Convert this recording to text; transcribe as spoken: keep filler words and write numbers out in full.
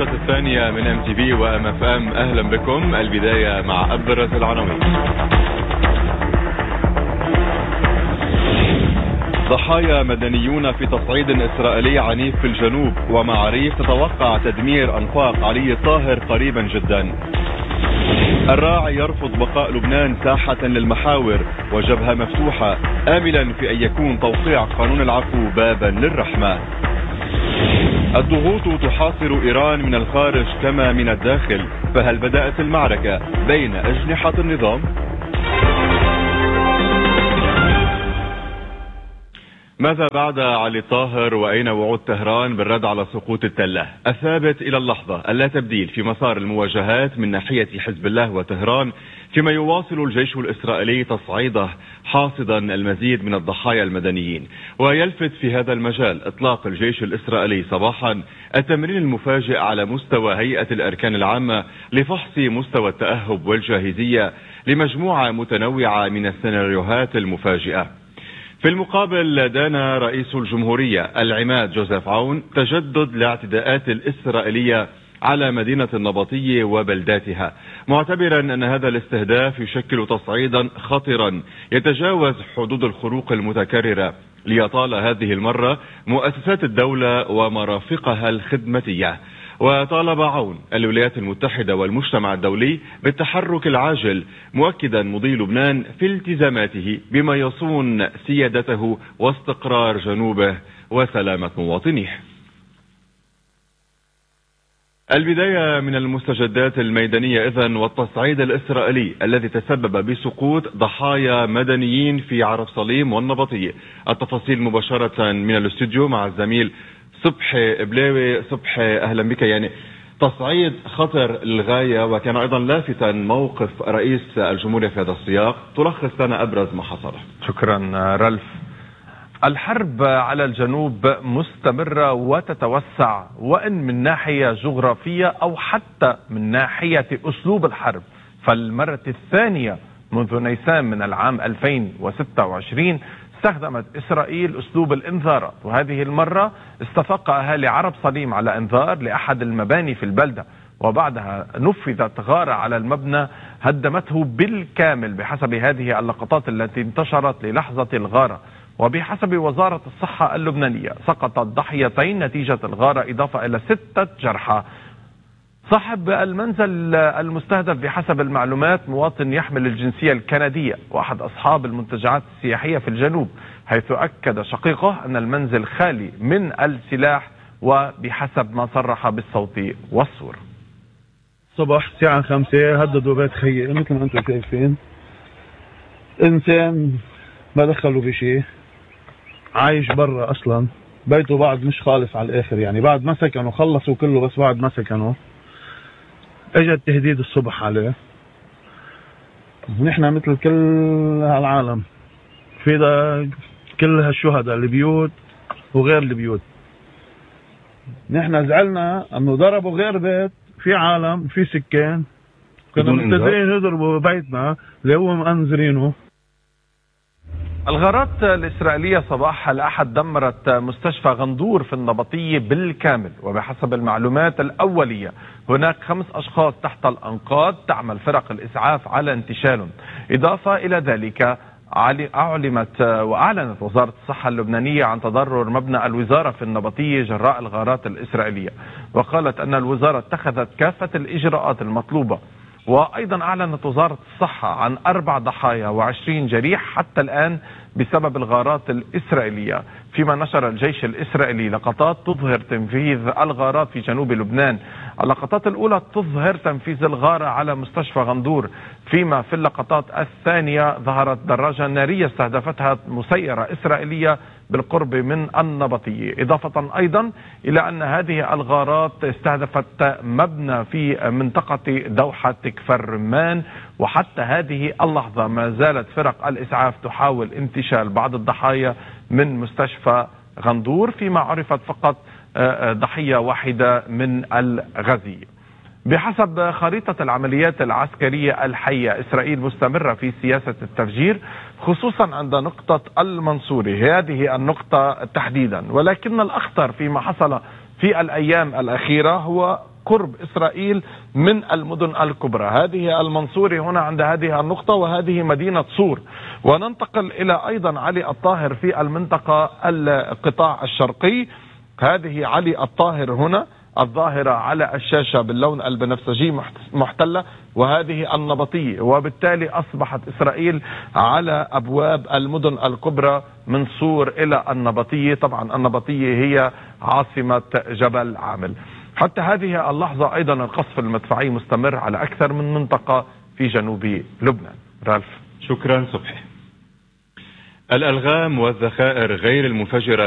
الشاشة الثانية من ام تي في وام اف ام، اهلا بكم. البداية مع ابرز العناوين. ضحايا مدنيون في تصعيد اسرائيلي عنيف في الجنوب، ومعاريف تتوقع تدمير انفاق علي الطاهر قريبا جدا. الراعي يرفض بقاء لبنان ساحة للمحاور وجبهة مفتوحة، آملا في أن يكون توقيع قانون العفو بابا للرحمة. الضغوط تحاصر إيران من الخارج كما من الداخل، فهل بدأت المعركة بين أجنحة النظام؟ ماذا بعد علي الطاهر وأين وعود طهران بالرد على سقوط التلة؟ الثابت إلى اللحظة اللا تبديل في مسار المواجهات من ناحية حزب الله وطهران، فيما يواصل الجيش الإسرائيلي تصعيده حاصدا المزيد من الضحايا المدنيين. ويلفت في هذا المجال إطلاق الجيش الإسرائيلي صباحا التمرين المفاجئ على مستوى هيئة الأركان العامة لفحص مستوى التأهب والجاهزية لمجموعة متنوعة من السيناريوهات المفاجئة. في المقابل دان رئيس الجمهورية العماد جوزيف عون تجدد الاعتداءات الإسرائيلية على مدينة النبطية وبلداتها، معتبرا أن هذا الاستهداف يشكل تصعيدا خطرا يتجاوز حدود الخروق المتكررة ليطال هذه المرة مؤسسات الدولة ومرافقها الخدمتية. وطالب عون الولايات المتحدة والمجتمع الدولي بالتحرك العاجل، مؤكدا مضي لبنان في التزاماته بما يصون سيادته واستقرار جنوبه وسلامة مواطنيه. البداية من المستجدات الميدانية إذن، والتصعيد الإسرائيلي الذي تسبب بسقوط ضحايا مدنيين في عرب صليم والنبطية. التفاصيل مباشرة من الاستوديو مع الزميل صبحي بلاوي. صبحي أهلا بك. يعني تصعيد خطر للغاية، وكان أيضا لافتا موقف رئيس الجمهورية في هذا السياق. تلخص لنا أبرز ما حصل. شكرا رلف. الحرب على الجنوب مستمرة وتتوسع، وإن من ناحية جغرافية أو حتى من ناحية أسلوب الحرب. فالمرة الثانية منذ نيسان من العام ألفين وستة وعشرين استخدمت إسرائيل أسلوب الإنذارات، وهذه المرة استفاق أهالي عرب صليم على إنذار لأحد المباني في البلدة، وبعدها نفذت غارة على المبنى هدمته بالكامل بحسب هذه اللقطات التي انتشرت للحظة الغارة. وبحسب وزارة الصحة اللبنانية سقطت ضحيتين نتيجة الغارة، إضافة إلى ستة جرحى. صاحب المنزل المستهدف بحسب المعلومات مواطن يحمل الجنسية الكندية وأحد أصحاب المنتجعات السياحية في الجنوب، حيث أكد شقيقه أن المنزل خالي من السلاح، وبحسب ما صرح بالصوت والصور. صباح الساعة خمسة هددوا بيت خيي مثل ما أنتم شايفين، إنسان ما دخلوا بشيء، عايش برا أصلا، بيته بعد مش خالص على الآخر، يعني بعد ما سكنوا خلصوا كله بس بعد ما سكنوا اجى التهديد الصبح عليه. ونحن مثل كل هالعالم في ده كل هالشهداء البيوت وغير البيوت، نحن زعلنا انه ضربوا غير بيت في عالم في سكان، كنا مستدرين يضربوا بيتنا اللي هو مأنذرينه. الغارات الإسرائيلية صباح الأحد دمرت مستشفى غندور في النبطية بالكامل، وبحسب المعلومات الأولية هناك خمس أشخاص تحت الأنقاض تعمل فرق الإسعاف على انتشالهم. إضافة إلى ذلك أعلمت وأعلنت وزارة الصحة اللبنانية عن تضرر مبنى الوزارة في النبطية جراء الغارات الإسرائيلية، وقالت أن الوزارة اتخذت كافة الإجراءات المطلوبة. وأيضا أعلنت وزارة الصحة عن أربع ضحايا وعشرين جريح حتى الآن بسبب الغارات الإسرائيلية، فيما نشر الجيش الإسرائيلي لقطات تظهر تنفيذ الغارات في جنوب لبنان. اللقطات الأولى تظهر تنفيذ الغارة على مستشفى غندور، فيما في اللقطات الثانية ظهرت دراجة نارية استهدفتها مسيرة إسرائيلية بالقرب من النبطية، إضافة أيضا إلى أن هذه الغارات استهدفت مبنى في منطقة دوحة كفر رمان. وحتى هذه اللحظة ما زالت فرق الإسعاف تحاول انتشال بعض الضحايا من مستشفى غندور، فيما عرفت فقط ضحية واحدة من الغزية. بحسب خريطة العمليات العسكرية الحية، إسرائيل مستمرة في سياسة التفجير خصوصا عند نقطة المنصوري، هذه النقطة تحديدا. ولكن الأخطر فيما حصل في الأيام الأخيرة هو قرب إسرائيل من المدن الكبرى. هذه المنصوري هنا عند هذه النقطة، وهذه مدينة صور. وننتقل إلى أيضا علي الطاهر في المنطقة القطاع الشرقي. هذه علي الطاهر هنا الظاهرة على الشاشة باللون البنفسجي محتلة، وهذه النبطية، وبالتالي أصبحت إسرائيل على أبواب المدن الكبرى من صور إلى النبطية. طبعا النبطية هي عاصمة جبل عامل. حتى هذه اللحظة أيضا القصف المدفعي مستمر على أكثر من منطقة في جنوب لبنان. رالف. شكرا صبحي. الألغام والذخائر غير المنفجرة